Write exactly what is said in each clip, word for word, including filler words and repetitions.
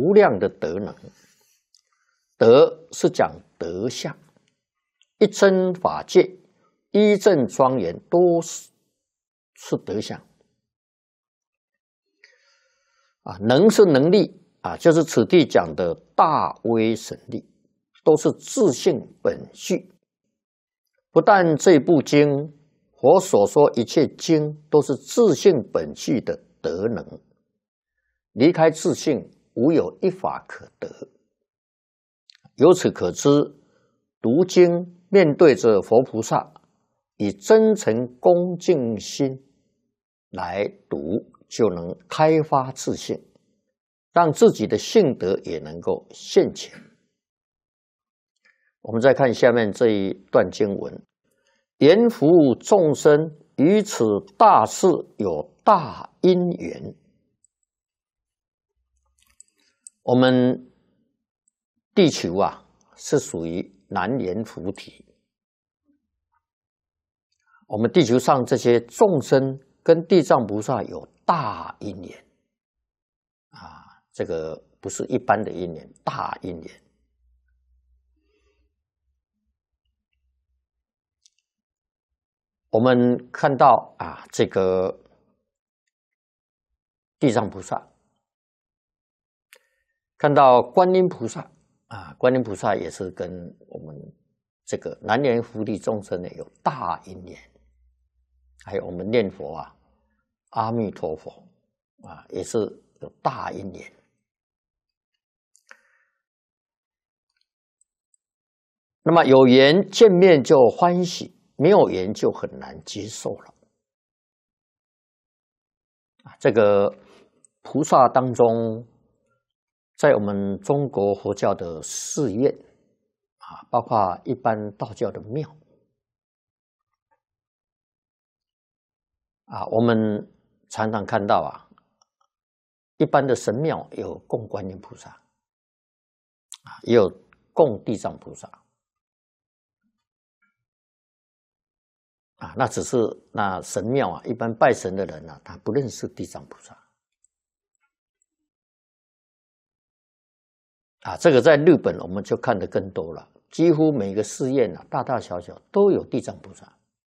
无量的德能。德是讲德相，一真法界、一正庄严都是是德相。啊，能是能力啊，就是此地讲的大威神力，都是自性本具。不但这部经，佛所说一切经都是自性本具的德能，离开自性，无有一法可得。由此可知，读经面对着佛菩萨，以真诚恭敬心来读，就能开发自性，让自己的性德也能够现前。我们再看下面这一段经文：言服务众生于此大事有大因缘。我们地球啊，是属于南阎浮提。我们地球上这些众生跟地藏菩萨有大因缘啊，这个不是一般的因缘，大因缘。我们看到啊，这个地藏菩萨，看到观音菩萨啊，观音菩萨也是跟我们这个南阎浮提众生呢有大因缘。还有我们念佛啊，阿弥陀佛啊，也是有大因缘。那么有缘见面就欢喜，没有缘就很难接受了。这个菩萨当中，在我们中国佛教的寺院啊，包括一般道教的庙啊，我们常常看到啊，一般的神庙有供观音菩萨啊，也有供地藏菩萨啊。那只是那神庙啊，一般拜神的人啊，他不认识地藏菩萨啊。这个在日本我们就看得更多了，几乎每个寺院啊，大大小小都有地藏菩萨。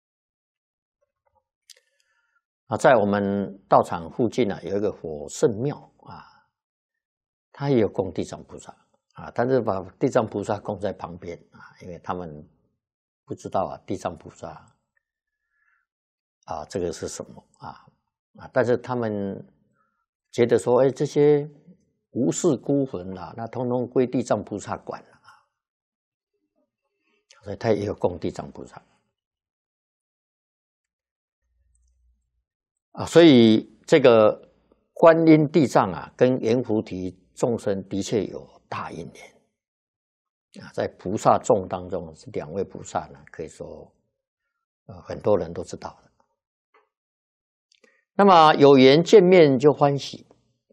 啊，在我们道场附近啊，有一个火圣庙啊，它也有供地藏菩萨啊，但是把地藏菩萨供在旁边啊，因为他们不知道啊，地藏菩萨啊，这个是什么啊啊，但是他们觉得说，哎，这些无事孤魂啦、啊，那通通归地藏菩萨管了啊，所以他也有供地藏菩萨。啊，所以这个观音地藏啊，跟阎浮提众生的确有大因缘啊，在菩萨众当中，这两位菩萨呢，可以说，呃，很多人都知道了。那么有缘见面就欢喜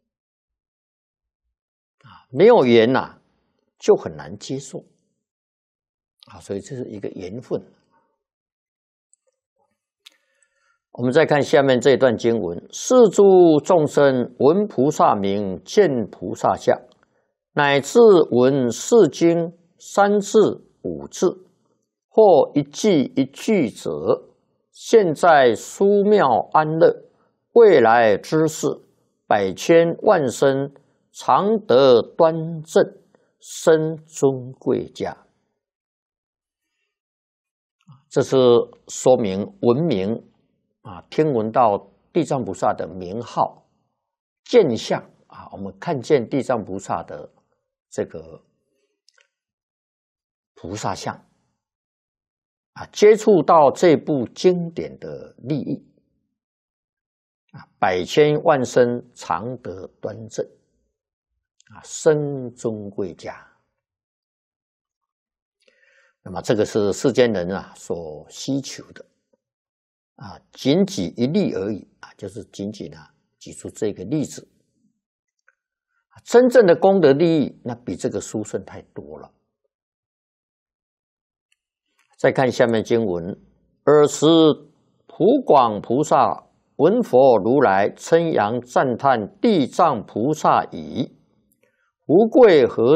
啊，没有缘呐、啊，就很难接受啊，所以这是一个缘分。我们再看下面这段经文：是诸众生闻菩萨名，见菩萨相，乃至闻四经三字五字，或一句一句者，现在殊妙安乐，未来之事，百千万生，常得端正，生尊贵家。这是说明闻名啊，听闻到地藏菩萨的名号，见相啊，我们看见地藏菩萨的这个菩萨相啊，接触到这部经典的利益啊，百千万生常得端正啊，生尊贵家。那么这个是世间人啊所希求的。啊，仅举一例而已啊，就是仅仅啊举出这个例子。真正的功德利益，那比这个殊胜太多了。再看下面经文：尔时普广菩萨闻佛如来称扬赞叹地藏菩萨已， 无贵何